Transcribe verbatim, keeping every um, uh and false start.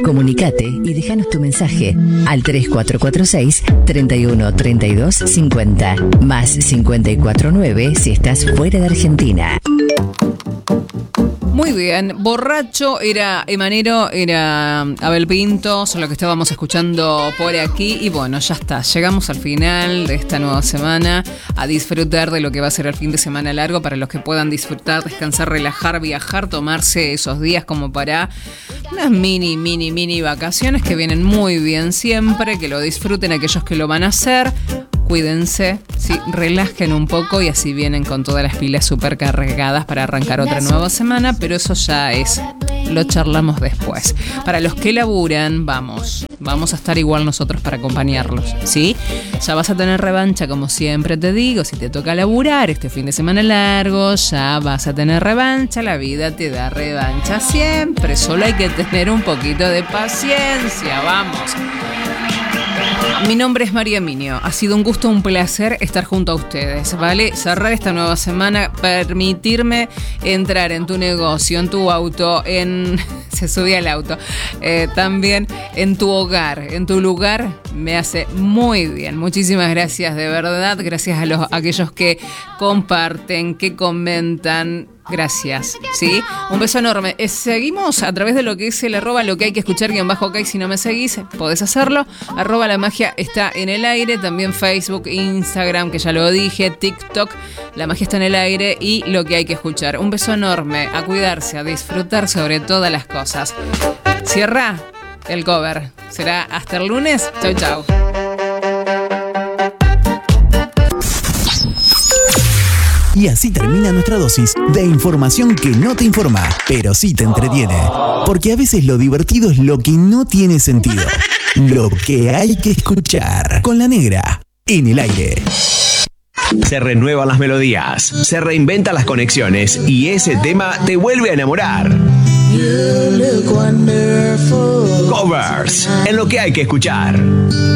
Comunicate y déjanos tu mensaje al tres cuatro cuatro seis, treinta y uno, treinta y dos, cincuenta, más cincuenta y cuatro nueve si estás fuera de Argentina. Muy bien, Borracho era Emanero, era Abel Pinto, son lo que estábamos escuchando por aquí. Y bueno, ya está, llegamos al final de esta nueva semana, a disfrutar de lo que va a ser el fin de semana largo, para los que puedan disfrutar, descansar, relajar, viajar, tomarse esos días como para unas mini, mini, mini vacaciones que vienen muy bien siempre, que lo disfruten aquellos que lo van a hacer. Cuídense, sí, relajen un poco y así vienen con todas las pilas súper cargadas para arrancar otra nueva semana, pero eso ya es, lo charlamos después. Para los que laburan, vamos, vamos a estar igual nosotros para acompañarlos, ¿sí? Ya vas a tener revancha, como siempre te digo, si te toca laburar este fin de semana largo, ya vas a tener revancha, la vida te da revancha siempre, solo hay que tener un poquito de paciencia, vamos. Mi nombre es María Minio. Ha sido un gusto, un placer estar junto a ustedes, ¿vale? Cerrar esta nueva semana, permitirme entrar en tu negocio, en tu auto, en... se subía al auto, eh, también en tu hogar, en tu lugar, me hace muy bien. Muchísimas gracias, de verdad. Gracias a, los, a aquellos que comparten, que comentan. Gracias, ¿sí? Un beso enorme. Eh, seguimos a través de lo que es el arroba lo que hay que escuchar guión bajo ok. Si no me seguís, podés hacerlo. Arroba la magia está en el aire. También Facebook, Instagram, que ya lo dije, TikTok. La magia está en el aire y lo que hay que escuchar. Un beso enorme. A cuidarse, a disfrutar sobre todas las cosas. Cierra el cover. Será hasta el lunes. Chau, chau. Y así termina nuestra dosis de información que no te informa, pero sí te entretiene. Porque a veces lo divertido es lo que no tiene sentido. Lo que hay que escuchar. Con la negra en el aire. Se renuevan las melodías, se reinventan las conexiones y ese tema te vuelve a enamorar. Covers, en lo que hay que escuchar.